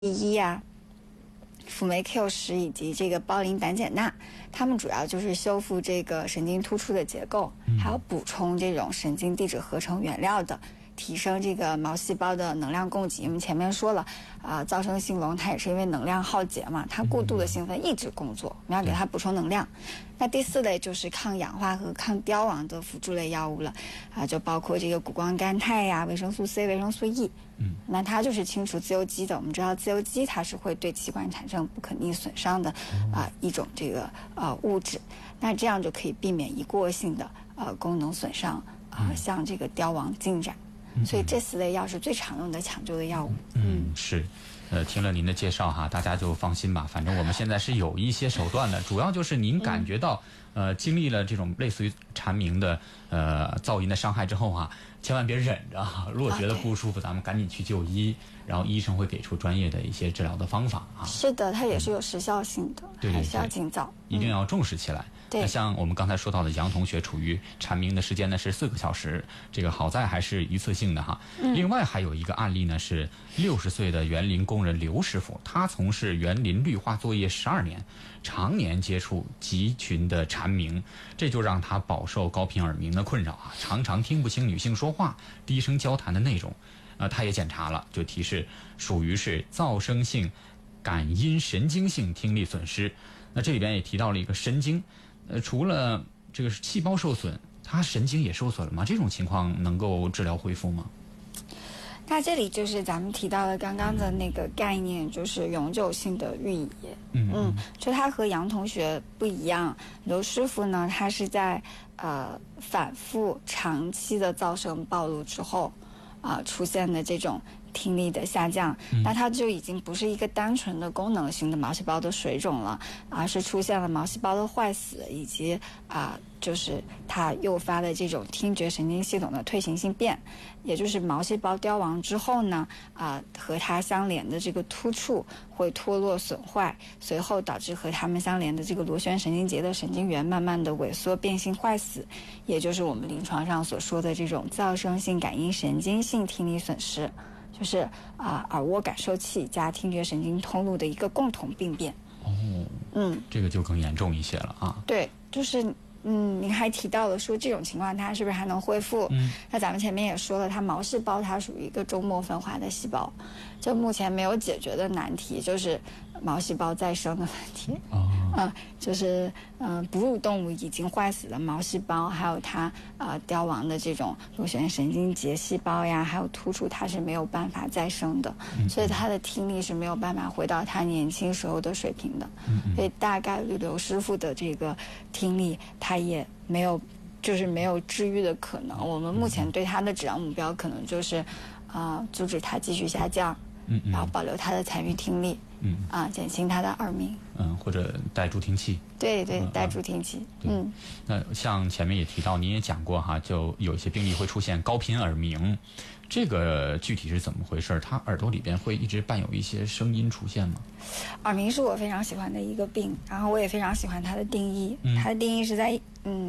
一啊、辅酶 Q10以及这个胞磷胆碱钠，它们主要就是修复这个神经突触的结构，还有补充这种神经递质合成原料的，提升这个毛细胞的能量供给。我们前面说了噪声性聋它也是因为能量耗竭嘛，它过度的兴奋抑制工作，我们要给它补充能量。那第4类就是抗氧化和抗凋亡的辅助类药物了就包括这个谷胱甘肽呀、维生素 C、维生素 E。那它就是清除自由基的。我们知道自由基它是会对器官产生不可逆损伤的一种这个物质，那这样就可以避免一过性的功能损伤像这个凋亡进展。所以这4类药是最常用的抢救的药物。 是。听了您的介绍哈，大家就放心吧。反正我们现在是有一些手段的，主要就是您感觉到经历了这种类似于蝉鸣的噪音的伤害之后千万别忍着如果觉得不舒服，咱们赶紧去就医，然后医生会给出专业的一些治疗的方法是的，它也是有时效性的， 对， 还是要尽早， 一定要重视起来。那像我们刚才说到的杨同学处于蝉鸣的时间呢是4个小时，这个好在还是一次性的另外还有一个案例呢是60岁的园林工人刘师傅，他从事园林绿化作业12年，常年接触集群的蝉鸣，这就让他饱受高频耳鸣的困扰常常听不清女性说话、低声交谈的内容。他也检查了，就提示属于是噪声性感音神经性听力损失。那这里边也提到了一个神经，除了这个细胞受损，它神经也受损了吗？这种情况能够治疗恢复吗？ 那这里就是咱们提到的刚刚的那个概念，就是永久性的预移。就他和杨同学不一样，刘师傅呢，他是在反复长期的噪声暴露之后出现的这种听力的下降，那它就已经不是一个单纯的功能性的毛细胞的水肿了，而是出现了毛细胞的坏死，以及就是它诱发的这种听觉神经系统的退行性变，也就是毛细胞凋亡之后呢和它相连的这个突触会脱落损坏，随后导致和它们相连的这个螺旋神经节的神经元慢慢的萎缩变性坏死，也就是我们临床上所说的这种噪声性感音神经性听力损失，就是耳蜗感受器加听觉神经通路的一个共同病变。 这个就更严重一些了对，就是您还提到了说这种情况它是不是还能恢复？那咱们前面也说了，它毛细胞它属于一个周末分化的细胞，就目前没有解决的难题就是毛细胞再生的问题。就是哺乳动物已经坏死的毛细胞，还有它凋亡的这种螺旋神经节细胞呀，还有突触，它是没有办法再生的，所以它的听力是没有办法回到它年轻时候的水平的。所以大概率刘师傅的这个听力它也没有治愈的可能。我们目前对他的治疗目标可能就是阻止他继续下降，然后保留他的残余听力，减轻他的耳鸣， 或者戴助听器。 对，戴助听器。 那像前面也提到，您也讲过就有一些病例会出现高频耳鸣，这个具体是怎么回事？他耳朵里边会一直伴有一些声音出现吗？ 耳鸣是我非常喜欢的一个病，然后我也非常喜欢它的定义。它的定义是在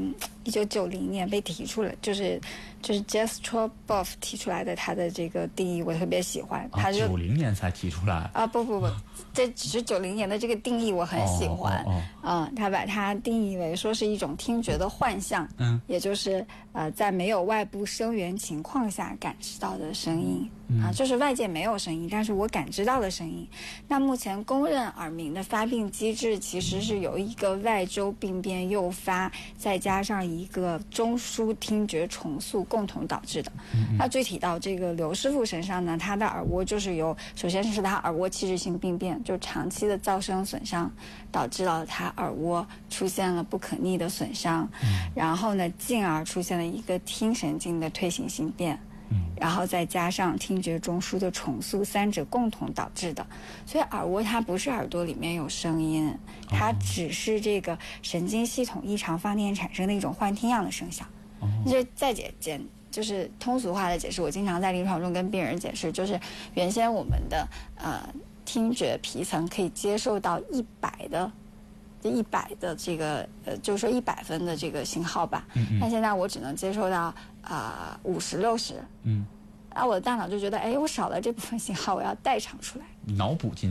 1990年被提出来，就是 Jastroboff 提出来的，它的这个定义我特别喜欢。他就 90年才提出来不，这只是90年的这个定义我很喜欢。他把它定义为说是一种听觉的幻象，也就是在没有外部声源情况下感知到的声音。就是外界没有声音，但是我感知到的声音。那目前公认耳鸣的发病机制其实是由一个外周病变诱发，再加上一个中枢听觉重塑共同导致的。那具体到这个刘师傅身上呢，他的耳蜗就是首先是他耳蜗器质性病变，就长期的噪声损伤导致了他耳蜗出现了不可逆的损伤，然后呢进而出现了一个听神经的退行性变，然后再加上听觉中枢的重塑，三者共同导致的。所以耳蜗它不是耳朵里面有声音，它只是这个神经系统异常放电产生的一种幻听样的声响。这再就是通俗化的解释，我经常在临床中跟病人解释，就是原先我们的听觉皮层可以接受到100的这个就是说100分的这个信号吧，但现在我只能接受到50、60， 我的大脑就觉得，哎，我少了这部分信号，我要代偿出来， 脑补进